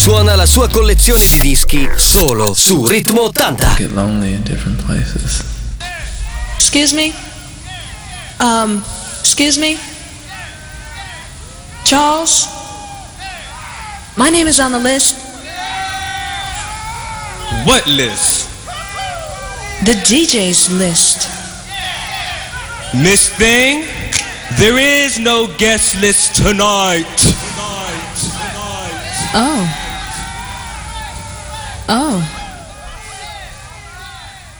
suona la sua collezione di dischi solo su Ritmo 80. Get lonely in different places. Excuse me? Excuse me? Charles? My name is on the list. What list? The DJ's list. Miss Thing, there is no guest list tonight. Oh. Oh.